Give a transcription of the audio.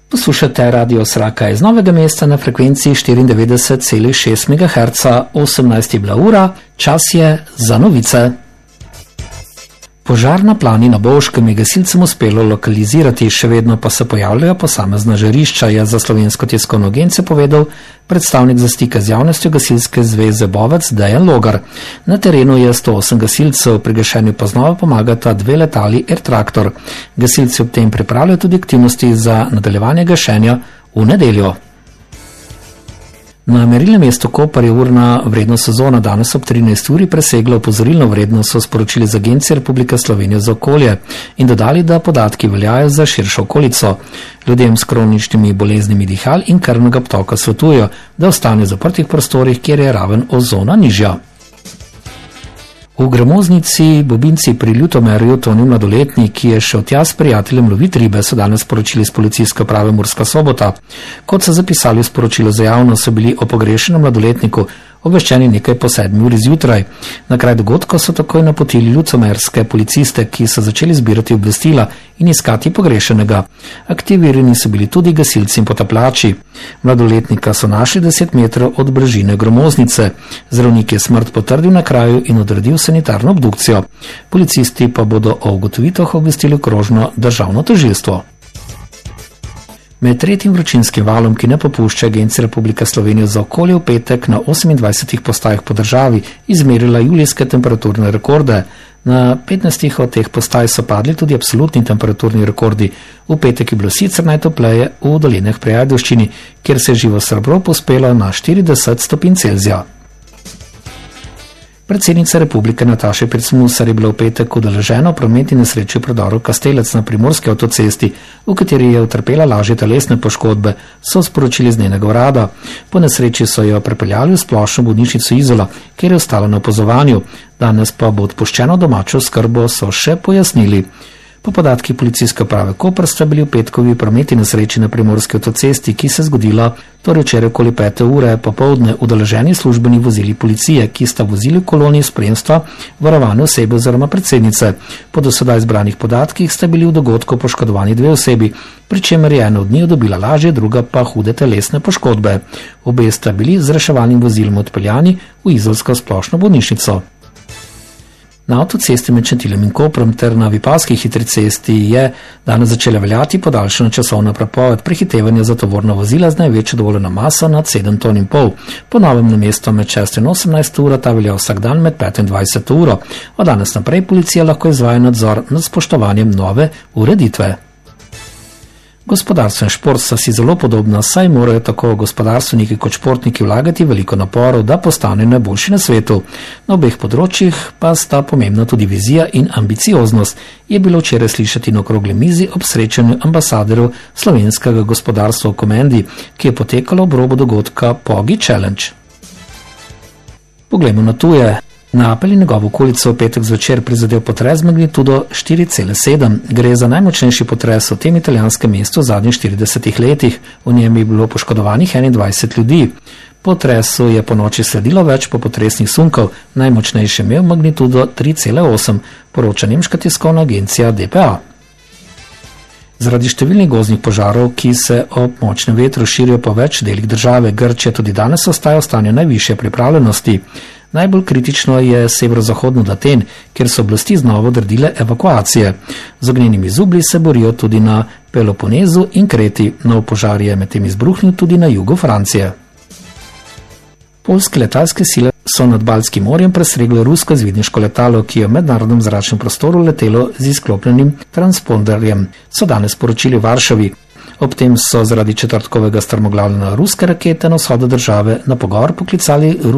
Poslušate Radio Sraka iz Novega mesta na frekvenciji 94,6 MHz, 18 je bila ura, čas je za novice. Požar na Plani na Bovškem je gasilcem uspelo lokalizirati, še vedno pa se pojavljajo posamezna žarišča, je za Slovensko tiskovno agencijo povedal predstavnik za stike z javnostjo Gasilske zveze Bovec Dejan Logar. Na terenu je 108 gasilcev, pri gašenju pa znova pomagata 2 letali Air Traktor. Gasilci ob tem pripravljajo tudi aktivnosti za nadaljevanje gašenja v nedeljo. Na merilnem mestu Koper je urna vrednost sezona danes ob 13 uri presegla opozorilno vrednost, so sporočili z Agencije Republike Slovenije za okolje in dodali, da podatki veljajo za širšo okolico. Ljudem s kroničnimi boleznimi dihal in krvnega obtoka svetujejo, da ostanejo v zaprtih prostorih, kjer je raven ozona nižja. V Gramoznici Bobinci pri Ljutomeru tonil mladoletnik, ki je šel tja s prijateljem lovit ribe, so danes sporočili s policijske uprave Murska Sobota. Kot so zapisali v sporočilu za javnost, so bili o pogrešenem mladoletniku obveščeni nekaj po 7 uri zjutraj. Na kraj dogodka so takoj napotili ljutomerske policiste, ki so začeli zbirati obvestila in iskati pogrešenega. Aktivirani so bili tudi gasilci in potapljači. Mladoletnika so našli 10 metrov od brežine Gramoznice. Zdravnik je smrt potrdil na kraju in odredil sanitarno obdukcijo. Policisti pa bodo o ugotovitvah obvestili okrožno državno tožilstvo. Med tretjim vročinskim valom, ki ne popušča, Agencija Republike Slovenije za okolje v petek na 28 postajah po državi izmerila julijske temperaturne rekorde. Na 15 od teh postaj so padli tudi absolutni temperaturni rekordi. V petek je bilo sicer najtopleje v dolinah pri Ajdovščini, kjer se je živo srebro povzpelo na 40 stopinj Celzija. Predsednica Republike Nataša Pirc Musar je bila v petek udeležena v prometni nesreči v predoru Kastelec na primorski avtocesti, v kateri je utrpela lažje telesne poškodbe, so sporočili z njenega urada. Po nesreči so jo prepeljali v splošno bolnišnico Izola, kjer je ostala na opazovanju. Danes pa bo odpuščeno domačo oskrbo, so še pojasnili. Po podatkih policijske uprave Koper sta bili v petkovi prometni nesreči na primorski avtocesti, ki se zgodila torej včeraj okoli 5. ure popoldne, udeleženi službeni vozili policije, ki sta vozili v koloniji spremstva varovane osebe oziroma predsednice. Po do sedaj zbranih podatkih sta bili v dogodku poškodovani 2 osebi, pri čemer je ena od njih dobila lažje, druga pa hude telesne poškodbe. Obe sta bili z reševalnim vozilom odpeljani v izolsko splošno bolnišnico. Na avtocesti med Šentiljem in Koprom ter na Vipavski hitri cesti je danes začela veljati podaljšana časovna prepoved prehitevanja za tovorna vozila z največjo dovoljeno maso nad 7,5 ton. Po novem namesto med 6 in 18 ura ta velja vsak dan med 5 in 20 uro. Od danes naprej policija lahko izvaja nadzor nad spoštovanjem nove ureditve. Gospodarstvo in šport sta si zelo podobna, saj morajo tako gospodarstveniki kot športniki vlagati veliko naporov, da postanejo najboljši na svetu. Na obeh področjih pa sta pomembna tudi vizija in ambicioznost, je bilo včeraj slišati na okrogli mizi ob srečanju ambasadorjev slovenskega gospodarstva v Komendi, ki je potekalo ob robu dogodka Pogi Challenge. Poglejmo na tuje. Neapelj in njegovo okolico v petek zvečer prizadel potres z magnitudo 4,7. Gre za najmočnejši potres v tem italijanskem mestu v zadnjih 40 letih. V njem je bilo poškodovanih 21 ljudi. Potresu je po noči sledilo več popotresnih sunkov, najmočnejši imel magnitudo 3,8, poroča nemška tiskovna agencija dpa. Zaradi številnih gozdnih požarov, ki se ob močnem vetru širijo po več delih države, Grčija tudi danes ostaja v stanju najvišje pripravljenosti. Najbolj kritično je severozahodno od Aten, kjer so oblasti znova odredile evakuacije. Z ognjenimi zublji se borijo tudi na Peloponezu in Kreti. Nov požar je medtem izbruhnil tudi na jugu Francije. Poljske letalske sile so nad Baltskim morjem presregle rusko izvidniško letalo, ki je v mednarodnem zračnem prostoru letelo z izklopljenim transponderjem, so danes poročili v Varšavi. Ob tem so zaradi četrtkovega strmoglavljanja ruske rakete na vzhodu države na pogovor poklicali